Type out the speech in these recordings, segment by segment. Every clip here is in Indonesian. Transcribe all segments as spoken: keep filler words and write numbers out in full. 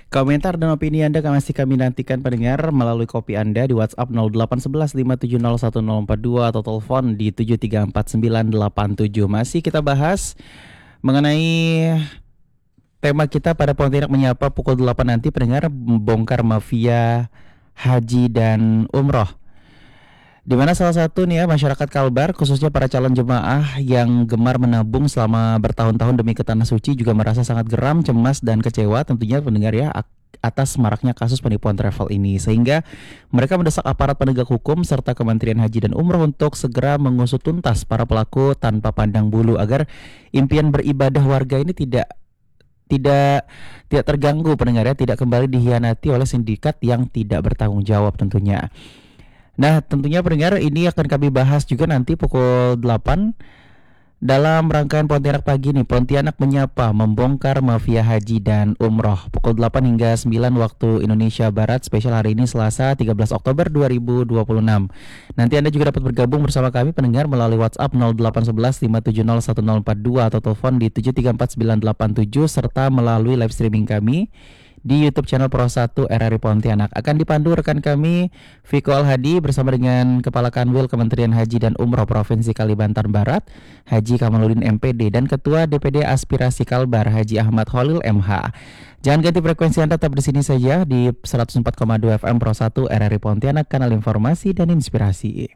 Komentar dan opini Anda masih kami nantikan pendengar melalui kopi Anda di WhatsApp nol delapan satu satu lima tujuh nol satu nol empat dua atau telepon di tujuh tiga empat sembilan delapan tujuh. Masih kita bahas mengenai tema kita pada Pontianak Menyapa pukul delapan nanti, pendengar, bongkar mafia haji dan umroh. Di mana salah satu nih ya masyarakat Kalbar, khususnya para calon jemaah yang gemar menabung selama bertahun-tahun demi ke tanah suci, juga merasa sangat geram, cemas dan kecewa tentunya pendengar ya atas maraknya kasus penipuan travel ini, sehingga mereka mendesak aparat penegak hukum serta Kementerian Haji dan Umroh untuk segera mengusut tuntas para pelaku tanpa pandang bulu agar impian beribadah warga ini tidak tidak tidak terganggu pendengar ya, tidak kembali dihianati oleh sindikat yang tidak bertanggung jawab tentunya. Nah, tentunya pendengar, ini akan kami bahas juga nanti pukul delapan dalam rangkaian Pontianak Pagi nih, Pontianak Menyapa membongkar mafia haji dan umroh pukul delapan hingga sembilan waktu Indonesia Barat, spesial hari ini Selasa tiga belas Oktober dua ribu dua puluh enam. Nanti Anda juga dapat bergabung bersama kami pendengar melalui WhatsApp nol delapan satu satu lima tujuh nol satu nol empat dua atau telepon di tujuh tiga empat sembilan delapan tujuh serta melalui live streaming kami di YouTube channel Pro satu R R I Pontianak. Akan dipandu rekan kami Viko Al-Hadi bersama dengan Kepala Kanwil Kementerian Haji dan Umroh Provinsi Kalimantan Barat, Haji Kamaludin M P D, dan Ketua D P D Aspirasi Kalbar, Haji Ahmad Khalil M H. Jangan ganti frekuensi Anda, tetap di sini saja di seratus empat koma dua F M Pro satu R R I Pontianak, kanal informasi dan inspirasi.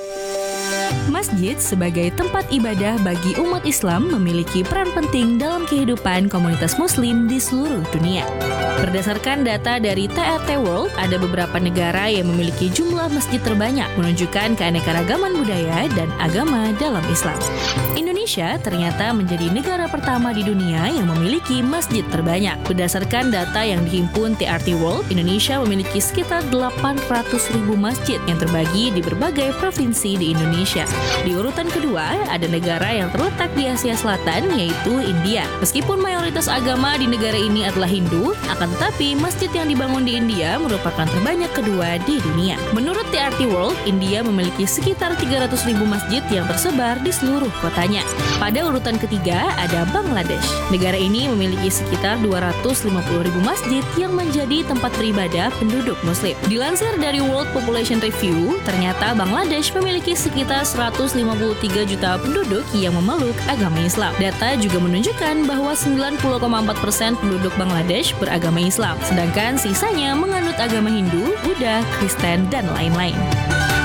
Masjid sebagai tempat ibadah bagi umat Islam memiliki peran penting dalam kehidupan komunitas muslim di seluruh dunia. Berdasarkan data dari T R T World, ada beberapa negara yang memiliki jumlah masjid terbanyak, menunjukkan keanekaragaman budaya dan agama dalam Islam. Indonesia ternyata menjadi negara pertama di dunia yang memiliki masjid terbanyak. Berdasarkan data yang dihimpun T R T World, Indonesia memiliki sekitar delapan ratus ribu masjid yang terbagi di berbagai provinsi di Indonesia. Di urutan kedua, ada negara yang terletak di Asia Selatan, yaitu India. Meskipun mayoritas agama di negara ini adalah Hindu, akan tetapi masjid yang dibangun di India merupakan terbanyak kedua di dunia. Menurut T R T World, India memiliki sekitar tiga ratus ribu masjid yang tersebar di seluruh kotanya. Pada urutan ketiga, ada Bangladesh. Negara ini memiliki sekitar dua ratus lima puluh ribu masjid yang menjadi tempat beribadah penduduk muslim. Dilansir dari World Population Review, ternyata Bangladesh memiliki sekitar seratus lima puluh tiga juta penduduk yang memeluk agama Islam. Data juga menunjukkan bahwa sembilan puluh koma empat persen penduduk Bangladesh beragama Islam, sedangkan sisanya menganut agama Hindu, Buddha, Kristen, dan lain-lain.